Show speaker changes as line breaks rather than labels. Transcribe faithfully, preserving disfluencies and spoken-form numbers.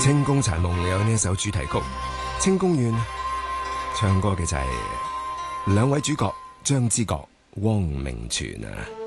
清宮殘夢有呢一首主題曲《清宮怨》，唱歌嘅就係兩位主角張之覺、汪明荃啊。